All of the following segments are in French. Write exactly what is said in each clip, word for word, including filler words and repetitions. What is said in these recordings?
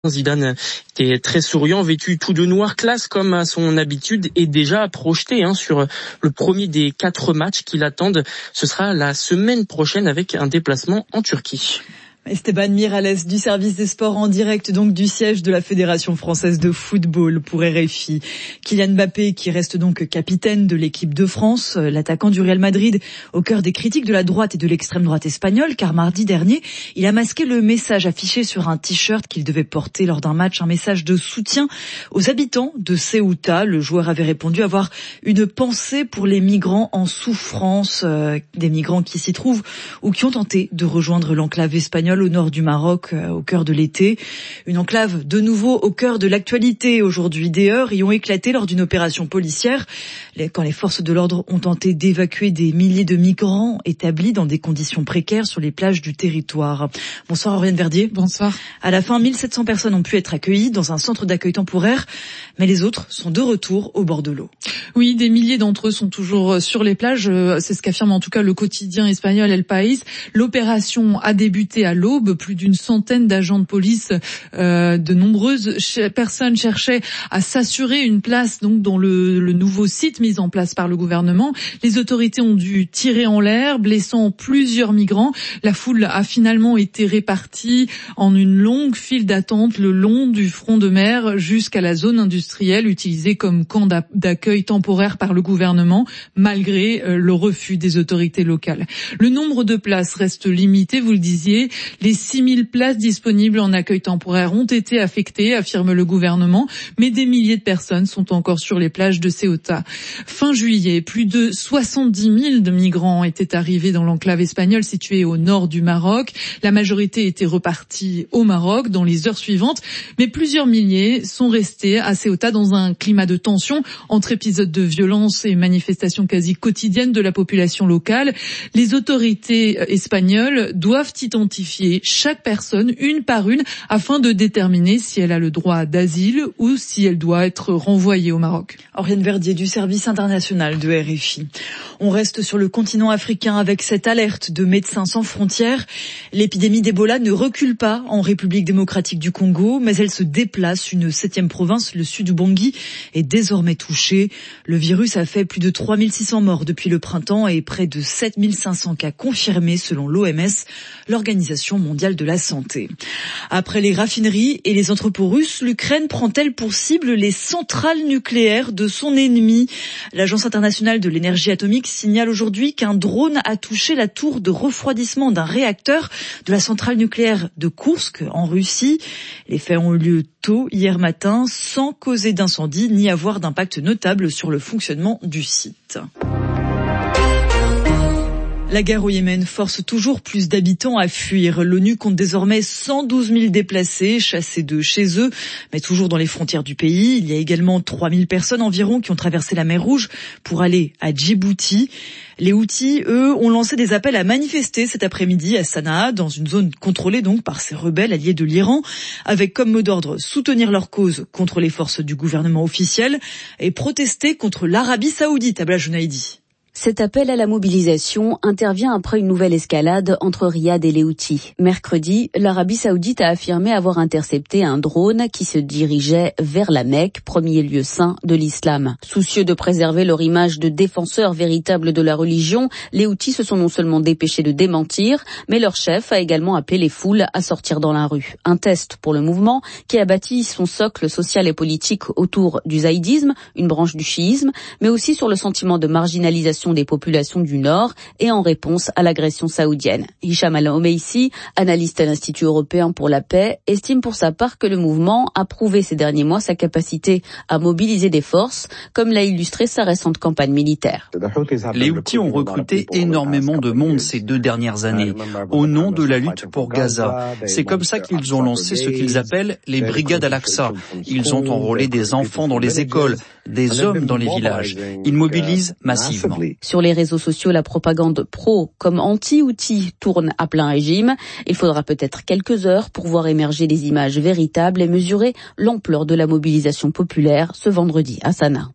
Zidane était très souriant, vêtu tout de noir classe comme à son habitude et déjà projeté hein, sur le premier des quatre matchs qui l'attendent. Ce sera la semaine prochaine avec un déplacement en Turquie. Esteban Miralles du service des sports en direct donc du siège de la Fédération française de football pour R F I. Kylian Mbappé qui reste donc capitaine de l'équipe de France, l'attaquant du Real Madrid au cœur des critiques de la droite et de l'extrême droite espagnole car mardi dernier, il a masqué le message affiché sur un t-shirt qu'il devait porter lors d'un match, un message de soutien aux habitants de Ceuta. Le joueur avait répondu avoir une pensée pour les migrants en souffrance, euh, des migrants qui s'y trouvent ou qui ont tenté de rejoindre l'enclave espagnole au nord du Maroc, au cœur de l'été. Une enclave de nouveau au cœur de l'actualité aujourd'hui. Des heurts y ont éclaté lors d'une opération policière quand les forces de l'ordre ont tenté d'évacuer des milliers de migrants établis dans des conditions précaires sur les plages du territoire. Bonsoir Aurélien Verdier. Bonsoir. À la fin, mille sept cents personnes ont pu être accueillies dans un centre d'accueil temporaire, mais les autres sont de retour au bord de l'eau. Oui, des milliers d'entre eux sont toujours sur les plages. C'est ce qu'affirme en tout cas le quotidien espagnol El País. L'opération a débuté à l'aube. Plus d'une centaine d'agents de police, euh, de nombreuses ch- personnes cherchaient à s'assurer une place donc dans le, le nouveau site mis en place par le gouvernement. Les autorités ont dû tirer en l'air, blessant plusieurs migrants. La foule a finalement été répartie en une longue file d'attente le long du front de mer jusqu'à la zone industrielle utilisée comme camp d'accueil temporaire par le gouvernement, malgré euh, le refus des autorités locales. Le nombre de places reste limité, vous le disiez. Les six mille places disponibles en accueil temporaire ont été affectées, affirme le gouvernement, mais des milliers de personnes sont encore sur les plages de Ceuta. Fin juillet, plus de soixante-dix mille de migrants étaient arrivés dans l'enclave espagnole située au nord du Maroc. La majorité était repartie au Maroc dans les heures suivantes, mais plusieurs milliers sont restés à Ceuta dans un climat de tension entre épisodes de violence et manifestations quasi quotidiennes de la population locale. Les autorités espagnoles doivent identifier chaque personne une par une afin de déterminer si elle a le droit d'asile ou si elle doit être renvoyée au Maroc. Aurélien Verdier du service international de R F I. On reste sur le continent africain avec cette alerte de Médecins sans frontières. L'épidémie d'Ebola ne recule pas en République démocratique du Congo, mais elle se déplace. Une septième province, le sud Ubangi, est désormais touchée. Le virus a fait plus de trois mille six cents morts depuis le printemps et près de sept mille cinq cents cas confirmés selon l'O M S, l'Organisation mondiale de la santé. Après les raffineries et les entrepôts russes, l'Ukraine prend-elle pour cible les centrales nucléaires de son ennemi? L'Agence internationale de l'énergie atomique signale aujourd'hui qu'un drone a touché la tour de refroidissement d'un réacteur de la centrale nucléaire de Koursk en Russie. Les faits ont eu lieu tôt hier matin sans causer d'incendie ni avoir d'impact notable sur le fonctionnement du site. La guerre au Yémen force toujours plus d'habitants à fuir. L'ONU compte désormais cent douze mille déplacés, chassés de chez eux, mais toujours dans les frontières du pays. Il y a également trois mille personnes environ qui ont traversé la mer Rouge pour aller à Djibouti. Les Houthis, eux, ont lancé des appels à manifester cet après-midi à Sanaa, dans une zone contrôlée donc par ces rebelles alliés de l'Iran, avec comme mot d'ordre soutenir leur cause contre les forces du gouvernement officiel et protester contre l'Arabie Saoudite, Abla Jounaïdi. Cet appel à la mobilisation intervient après une nouvelle escalade entre Riyad et les Houthis. Mercredi, l'Arabie Saoudite a affirmé avoir intercepté un drone qui se dirigeait vers la Mecque, premier lieu saint de l'islam. Soucieux de préserver leur image de défenseurs véritables de la religion, les Houthis se sont non seulement dépêchés de démentir, mais leur chef a également appelé les foules à sortir dans la rue. Un test pour le mouvement qui a bâti son socle social et politique autour du zaïdisme, une branche du chiisme, mais aussi sur le sentiment de marginalisation des populations du Nord et en réponse à l'agression saoudienne. Hicham Al-Omeissi, analyste à l'Institut européen pour la paix, estime pour sa part que le mouvement a prouvé ces derniers mois sa capacité à mobiliser des forces, comme l'a illustré sa récente campagne militaire. Les Houthis ont recruté énormément de monde ces deux dernières années, au nom de la lutte pour Gaza. C'est comme ça qu'ils ont lancé ce qu'ils appellent les brigades Al-Aqsa. Ils ont enrôlé des enfants dans les écoles, des hommes dans les villages. Ils mobilisent massivement. Sur les réseaux sociaux, la propagande pro comme anti-Houthi tourne à plein régime. Il faudra peut-être quelques heures pour voir émerger des images véritables et mesurer l'ampleur de la mobilisation populaire ce vendredi à Sanaa.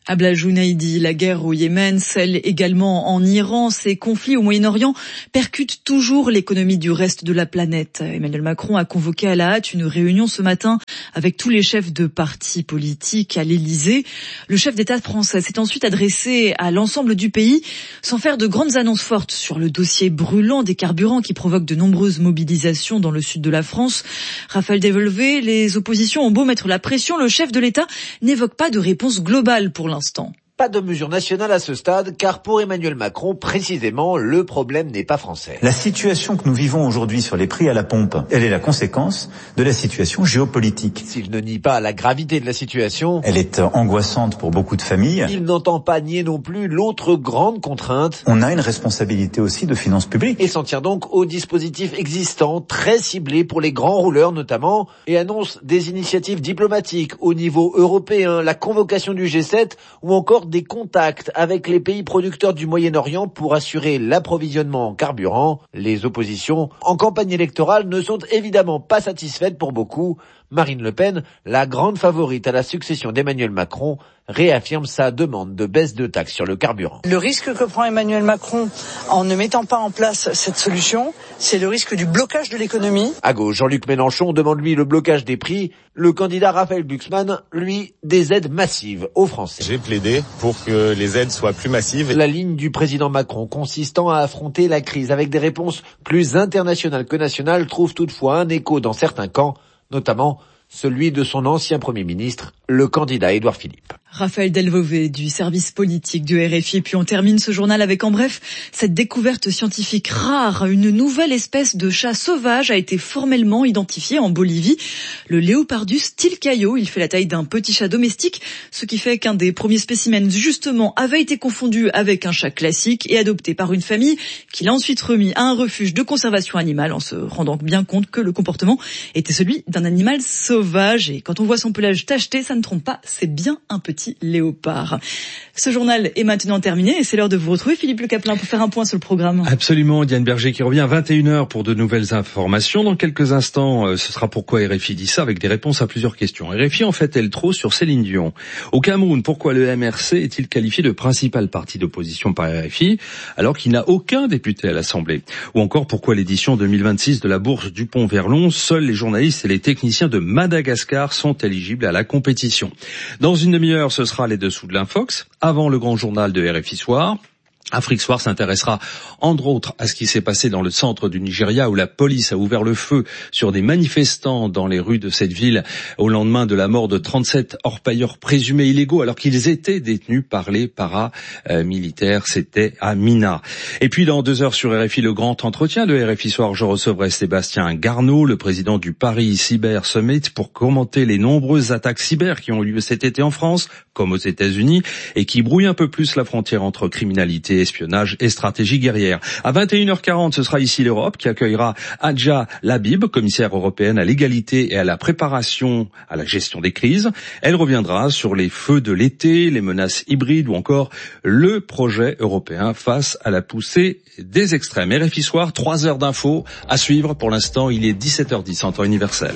Abla Jounaidi, la guerre au Yémen, celle également en Iran, ces conflits au Moyen-Orient percutent toujours l'économie du reste de la planète. Emmanuel Macron a convoqué à la hâte une réunion ce matin avec tous les chefs de partis politiques à l'Élysée. Le chef d'État français s'est ensuite adressé à l'ensemble du pays sans faire de grandes annonces fortes sur le dossier brûlant des carburants qui provoque de nombreuses mobilisations dans le sud de la France. Raphaël Delvolvé, les oppositions ont beau mettre la pression, le chef de l'État n'évoque pas de réponse globale pour l'instant. Pas de mesure nationale à ce stade, car pour Emmanuel Macron, précisément, le problème n'est pas français. La situation que nous vivons aujourd'hui sur les prix à la pompe, elle est la conséquence de la situation géopolitique. S'il ne nie pas la gravité de la situation, elle est angoissante pour beaucoup de familles. Il n'entend pas nier non plus l'autre grande contrainte. On a une responsabilité aussi de finances publiques. Et s'en tient donc aux dispositifs existants, très ciblés pour les grands rouleurs notamment, et annonce des initiatives diplomatiques au niveau européen, la convocation du G sept ou encore des contacts avec les pays producteurs du Moyen-Orient pour assurer l'approvisionnement en carburant. Les oppositions en campagne électorale ne sont évidemment pas satisfaites pour beaucoup. Marine Le Pen, la grande favorite à la succession d'Emmanuel Macron, réaffirme sa demande de baisse de taxes sur le carburant. Le risque que prend Emmanuel Macron en ne mettant pas en place cette solution, c'est le risque du blocage de l'économie. À gauche, Jean-Luc Mélenchon demande lui le blocage des prix. Le candidat Raphaël Glucksmann, lui, des aides massives aux Français. J'ai plaidé pour que les aides soient plus massives. La ligne du président Macron consistant à affronter la crise avec des réponses plus internationales que nationales trouve toutefois un écho dans certains camps, notamment celui de son ancien Premier ministre, le candidat Édouard Philippe. Raphaël Delvolvé du service politique du R F I. Puis on termine ce journal avec, en bref, cette découverte scientifique rare. Une nouvelle espèce de chat sauvage a été formellement identifiée en Bolivie. Le Léopardus tilcaio. Il fait la taille d'un petit chat domestique, ce qui fait qu'un des premiers spécimens, justement, avait été confondu avec un chat classique et adopté par une famille qui l'a ensuite remis à un refuge de conservation animale en se rendant bien compte que le comportement était celui d'un animal sauvage. Et quand on voit son pelage tacheté, ça ne trompe pas, c'est bien un petit léopard. Ce journal est maintenant terminé et c'est l'heure de vous retrouver, Philippe Le Caplin, pour faire un point sur le programme. Absolument, Diane Berger qui revient à vingt et une heures pour de nouvelles informations. Dans quelques instants, ce sera pourquoi R F I dit ça, avec des réponses à plusieurs questions. R F I en fait-elle trop sur Céline Dion? Au Cameroun, pourquoi le M R C est-il qualifié de principal parti d'opposition par R F I alors qu'il n'a aucun député à l'Assemblée? Ou encore pourquoi l'édition deux mille vingt-six de la bourse Dupont-Verlon, seuls les journalistes et les techniciens de Madagascar sont éligibles à la compétition? Dans une demi-heure, ce sera les dessous de l'Infox, avant le grand journal de R F I Soir. Afrique Soir s'intéressera, entre autres, à ce qui s'est passé dans le centre du Nigeria où la police a ouvert le feu sur des manifestants dans les rues de cette ville au lendemain de la mort de trente-sept orpailleurs présumés illégaux alors qu'ils étaient détenus par les paramilitaires. C'était à Mina. Et puis dans deux heures sur R F I, le grand entretien de R F I Soir, je recevrai Sébastien Garneau, le président du Paris Cyber Summit, pour commenter les nombreuses attaques cyber qui ont eu lieu cet été en France, comme aux États-Unis, et qui brouillent un peu plus la frontière entre criminalité, espionnage et stratégie guerrière. À vingt et une heures quarante, ce sera ici l'Europe qui accueillera Hadja Labib, commissaire européenne à l'égalité et à la préparation à la gestion des crises. Elle reviendra sur les feux de l'été, les menaces hybrides ou encore le projet européen face à la poussée des extrêmes. R F I Soir, trois heures d'infos à suivre. Pour l'instant, il est dix-sept heures dix en temps universel.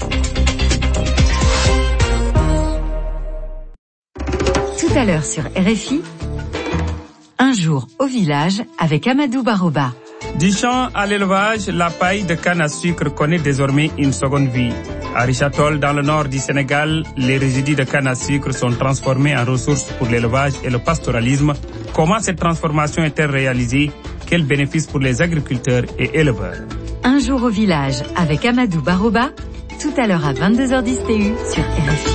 Tout à l'heure sur R F I, un jour au village avec Amadou Baroba. Du champ à l'élevage, la paille de canne à sucre connaît désormais une seconde vie. À Richard-Toll, dans le nord du Sénégal, les résidus de canne à sucre sont transformés en ressources pour l'élevage et le pastoralisme. Comment cette transformation est-elle réalisée? Quels bénéfices pour les agriculteurs et éleveurs? Un jour au village avec Amadou Baroba, tout à l'heure à vingt-deux heures dix T U sur R F I.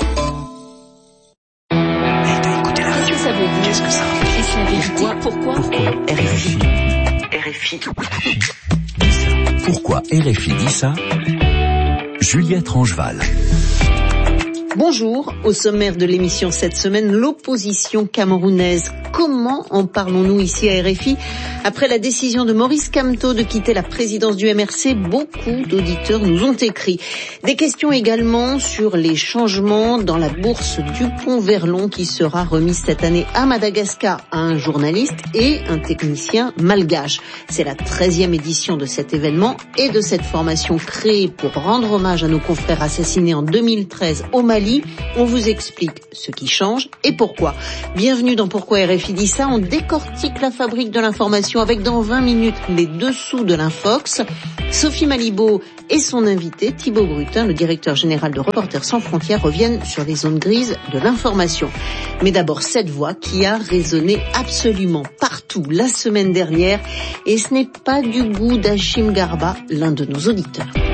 Qu'est-ce que ça fait? Pourquoi, pourquoi, pourquoi R F I R F I Pourquoi R F I dit ça? Juliette Rangeval. Bonjour, au sommaire de l'émission cette semaine, l'opposition camerounaise. Comment en parlons-nous ici à R F I? Après la décision de Maurice Kamto de quitter la présidence du M R C, beaucoup d'auditeurs nous ont écrit. Des questions également sur les changements dans la bourse Dupont-Verlon qui sera remise cette année à Madagascar à un journaliste et un technicien malgache. C'est la treizième édition de cet événement et de cette formation créée pour rendre hommage à nos confrères assassinés en deux mille treize au Mali Mali. On vous explique ce qui change et pourquoi. Bienvenue dans Pourquoi R F I dit ça. On décortique la fabrique de l'information avec dans vingt minutes les dessous de l'Infox. Sophie Malibaud et son invité Thibaut Brutin, le directeur général de Reporters sans frontières, reviennent sur les zones grises de l'information. Mais d'abord cette voix qui a résonné absolument partout la semaine dernière, et ce n'est pas du goût d'Hachim Garba, l'un de nos auditeurs.